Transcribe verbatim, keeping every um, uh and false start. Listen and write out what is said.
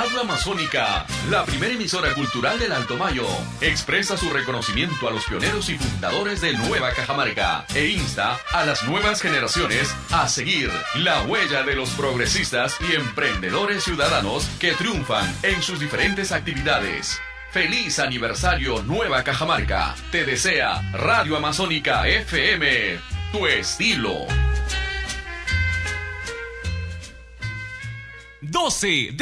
Radio Amazónica, la primera emisora cultural del Alto Mayo, expresa su reconocimiento a los pioneros y fundadores de Nueva Cajamarca e insta a las nuevas generaciones a seguir la huella de los progresistas y emprendedores ciudadanos que triunfan en sus diferentes actividades. ¡Feliz aniversario Nueva Cajamarca! Te desea Radio Amazónica F M, tu estilo. doce